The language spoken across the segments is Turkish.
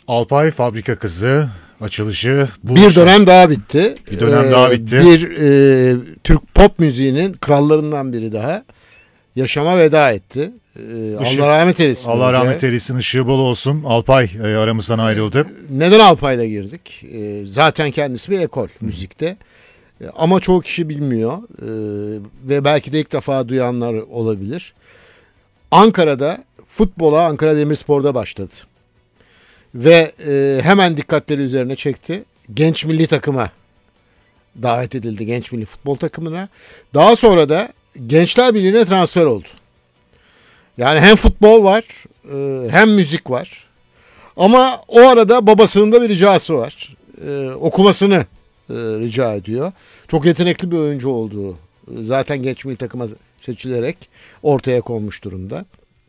Alpay Fabrika Kızı açılışı bu bir dönem daha bitti. Bir dönem daha bitti. Türk pop müziğinin krallarından biri daha yaşama veda etti. Allah rahmet eylesin. Allah rahmet eylesin, ışığı bol olsun. Alpay aramızdan ayrıldı. Neden Alpay'la girdik? Zaten kendisi bir ekol müzikte. Ama çoğu kişi bilmiyor ve belki de ilk defa duyanlar olabilir. Ankara'da futbola Ankara Demirspor'da başladı. Ve hemen dikkatleri üzerine çekti. Genç milli takıma davet edildi, genç milli futbol takımına. Daha sonra da Gençler Birliği'ne transfer oldu. Yani hem futbol var hem müzik var. Ama o arada babasının da bir ricası var. Okumasını rica ediyor. Çok yetenekli bir oyuncu olduğu zaten genç milli takıma seçilerek ortaya konmuş durumda.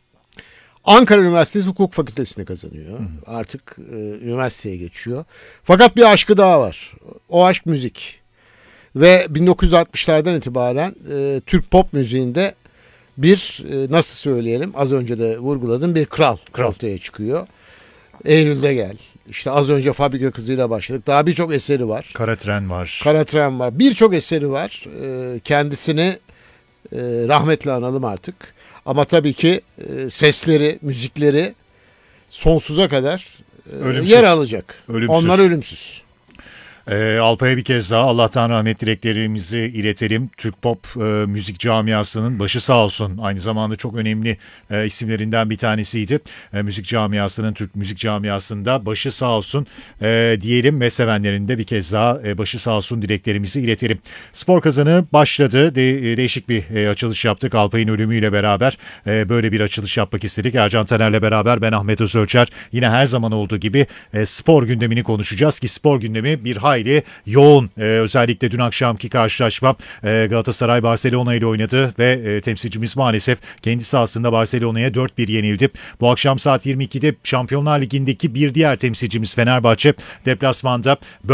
Ankara Üniversitesi Hukuk Fakültesini kazanıyor. Artık üniversiteye geçiyor. Fakat bir aşkı daha var. O aşk müzik. Ve 1960'lardan itibaren Türk pop müziğinde bir nasıl söyleyelim, az önce de vurguladım, bir kral ortaya çıkıyor. Eylül'de gel. İşte az önce Fabrika Kızı'yla başladık. Daha birçok eseri var. Kara Tren var. Kara Tren var. Birçok eseri var. Kendisini rahmetle analım artık. Ama tabii ki sesleri, müzikleri sonsuza kadar yer alacak. Ölümsüz. Onlar ölümsüz. Alpay'a bir kez daha Allah'tan rahmet dileklerimizi iletelim. Türk pop müzik camiasının başı sağ olsun. Aynı zamanda çok önemli isimlerinden bir tanesiydi. Müzik camiasının, Türk müzik camiasında başı sağ olsun diyelim ve sevenlerin de bir kez daha başı sağ olsun dileklerimizi iletelim. Spor Kazanı başladı. Değişik bir açılış yaptık. Alpay'ın ölümüyle beraber böyle bir açılış yapmak istedik. Ercan Taner'le beraber ben Ahmet Özölçer. Yine her zaman olduğu gibi spor gündemini konuşacağız ki spor gündemi bir hayli yoğun. Özellikle dün akşamki karşılaşma Galatasaray Barcelona ile oynadı ve temsilcimiz maalesef kendi sahasında Barcelona'ya 4-1 yenildi. Bu akşam saat 22'de Şampiyonlar Ligi'ndeki bir diğer temsilcimiz Fenerbahçe deplasmanda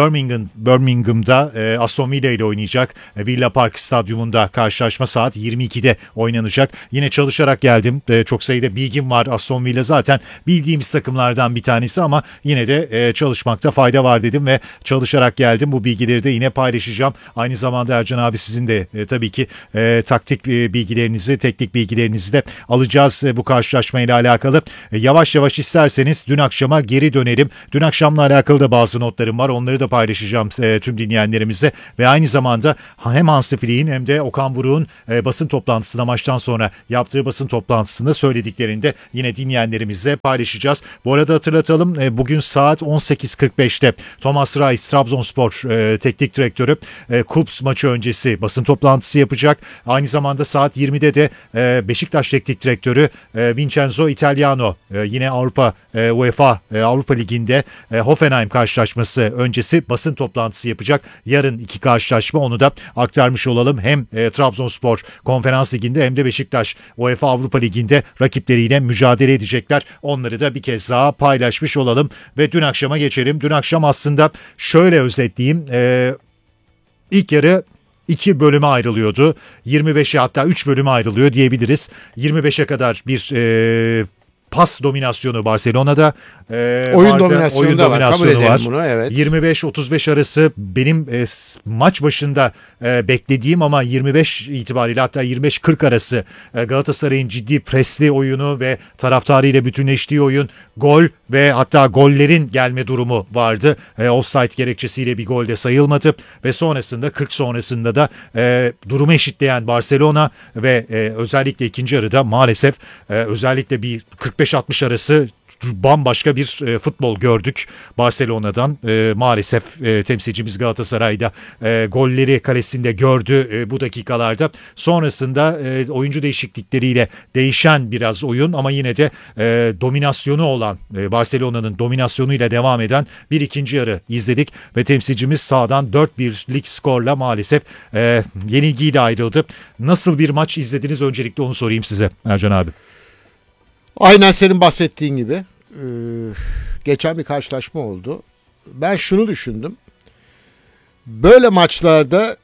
Birmingham'da Aston Villa ile oynayacak. Villa Park Stadyumunda karşılaşma saat 22'de oynanacak. Yine çalışarak geldim. Çok sayıda bilgim var. Aston Villa zaten bildiğimiz takımlardan bir tanesi ama yine de çalışmakta fayda var dedim ve çalışarak geldim. Bu bilgileri de yine paylaşacağım. Aynı zamanda Ercan abi sizin de tabii ki taktik bilgilerinizi, teknik bilgilerinizi de alacağız bu karşılaşmayla alakalı. Yavaş yavaş isterseniz dün akşama geri dönelim. Dün akşamla alakalı da bazı notlarım var. Onları da paylaşacağım tüm dinleyenlerimize ve aynı zamanda hem Hansi Flick'in hem de Okan Buruk'un basın toplantısında, maçtan sonra yaptığı basın toplantısında söylediklerini de yine dinleyenlerimizle paylaşacağız. Bu arada hatırlatalım, bugün saat 18.45'te Thomas Reis, Trabzonspor teknik direktörü Kups maçı öncesi basın toplantısı yapacak. Aynı zamanda saat 20'de de Beşiktaş teknik direktörü Vincenzo Italiano yine UEFA Avrupa Ligi'nde Hoffenheim karşılaşması öncesi basın toplantısı yapacak. Yarın iki karşılaşma, onu da aktarmış olalım. Hem Trabzonspor Konferans Ligi'nde hem de Beşiktaş UEFA Avrupa Ligi'nde rakipleriyle mücadele edecekler. Onları da bir kez daha paylaşmış olalım ve dün akşama geçelim. Dün akşam aslında şöyle özetleyeyim. İlk yarı 2 bölüme ayrılıyordu. 25'e hatta 3 bölüme ayrılıyor diyebiliriz. 25'e kadar bir pas dominasyonu Barcelona'da oyun dominasyonu var. Bunu, evet. 25-35 arası benim maç başında beklediğim ama 25 itibariyle hatta 25-40 arası Galatasaray'ın ciddi presli oyunu ve taraftarıyla bütünleştiği oyun, gol ve hatta gollerin gelme durumu vardı. Offside gerekçesiyle bir gol de sayılmadı ve sonrasında 40 sonrasında da durumu eşitleyen Barcelona ve özellikle ikinci yarıda maalesef özellikle bir 45-60 arası bambaşka bir futbol gördük Barcelona'dan. Maalesef temsilcimiz Galatasaray'da golleri kalesinde gördü bu dakikalarda. Sonrasında oyuncu değişiklikleriyle değişen biraz oyun ama yine de dominasyonu olan Barcelona'nın dominasyonuyla devam eden bir ikinci yarı izledik ve temsilcimiz sahadan 4-1'lik skorla maalesef yenilgiyle ayrıldı. Nasıl bir maç izlediniz, öncelikle onu sorayım size Ercan abi. Aynen senin bahsettiğin gibi geçen bir karşılaşma oldu. Ben şunu düşündüm. Böyle maçlarda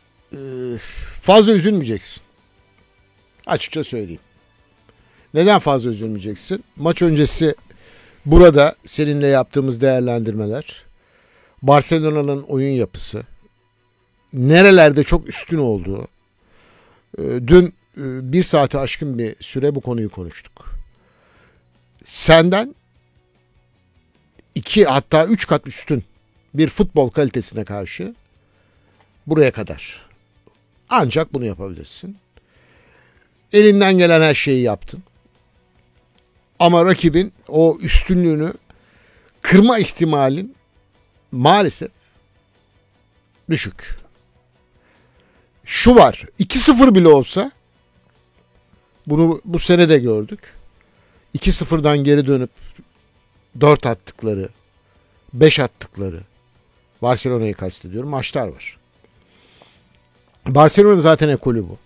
fazla üzülmeyeceksin. Açıkça söyleyeyim. Neden fazla üzülmeyeceksin? Maç öncesi burada seninle yaptığımız değerlendirmeler, Barcelona'nın oyun yapısı, nerelerde çok üstün olduğu, dün 1 saate aşkın bir süre bu konuyu konuştuk. Senden 2 hatta 3 kat üstün bir futbol kalitesine karşı buraya kadar. Ancak bunu yapabilirsin. Elinden gelen her şeyi yaptın. Ama rakibin o üstünlüğünü kırma ihtimalin maalesef düşük. Şu var, 2-0 bile olsa, bunu bu sene de gördük. 2-0'dan geri dönüp 4 attıkları, 5 attıkları, Barcelona'yı kastediyorum, maçlar var. Barcelona zaten ekolü bu.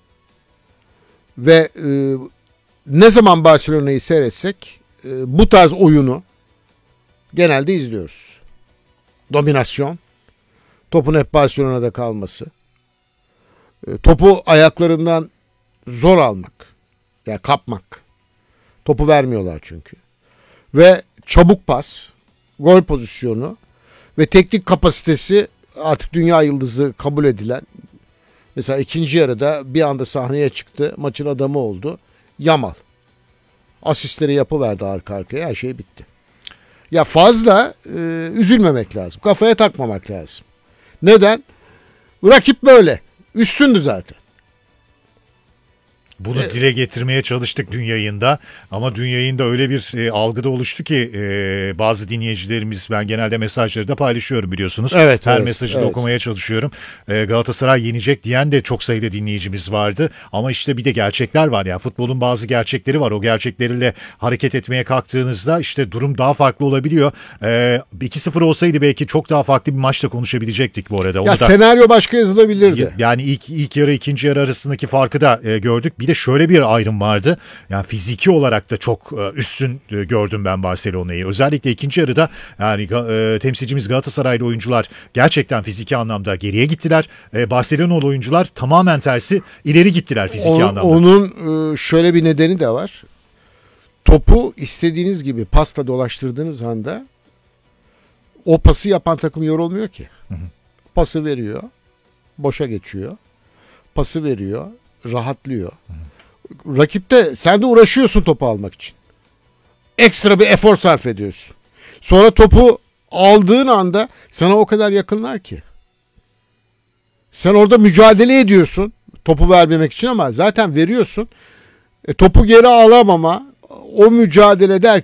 Ve ne zaman Barcelona'yı seyretsek bu tarz oyunu genelde izliyoruz. Dominasyon, topun hep Barcelona'da kalması, topu ayaklarından zor almak, yani kapmak. Topu vermiyorlar çünkü. Ve çabuk pas, gol pozisyonu ve teknik kapasitesi artık dünya yıldızı kabul edilen. Mesela ikinci yarıda bir anda sahneye çıktı, maçın adamı oldu. Yamal. Asistleri yapıverdi arka arkaya, her şey bitti. Ya fazla üzülmemek lazım. Kafaya takmamak lazım. Neden? Rakip böyle. Üstündü zaten. Bunu dile getirmeye çalıştık dün yayında ama dün yayında öyle bir algıda oluştu ki bazı dinleyicilerimiz, ben genelde mesajları da paylaşıyorum biliyorsunuz. Evet, Her evet, mesajı da evet. okumaya çalışıyorum. Galatasaray yenecek diyen de çok sayıda dinleyicimiz vardı ama işte bir de gerçekler var ya, futbolun bazı gerçekleri var. O gerçeklerle hareket etmeye kalktığınızda işte durum daha farklı olabiliyor. 2-0 olsaydı belki çok daha farklı bir maçla konuşabilecektik bu arada. Onu Ya da, senaryo başka yazılabilirdi. yani ilk yarı ikinci yarı arasındaki farkı da gördük. Bir de şöyle bir ayrım vardı. Yani fiziki olarak da çok üstün gördüm ben Barcelona'yı. Özellikle ikinci yarıda yani temsilcimiz Galatasaraylı oyuncular gerçekten fiziki anlamda geriye gittiler. Barcelona'lı oyuncular tamamen tersi ileri gittiler fiziki anlamda. Onun şöyle bir nedeni de var. Topu istediğiniz gibi pasla dolaştırdığınız anda o pası yapan takım yorulmuyor ki. Pası veriyor, boşa geçiyor. Pası veriyor, rahatlıyor. Rakipte sen de uğraşıyorsun topu almak için. Ekstra bir efor sarf ediyorsun. Sonra topu aldığın anda sana o kadar yakınlar ki. Sen orada mücadele ediyorsun topu vermemek için ama zaten veriyorsun. Topu geri alamama, o mücadele derken